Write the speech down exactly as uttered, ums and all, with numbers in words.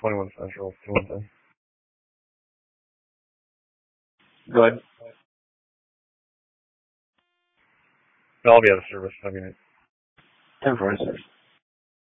twenty-one Central, two one ten. Go ahead. I'll be out of service. Have a good night. ten four six.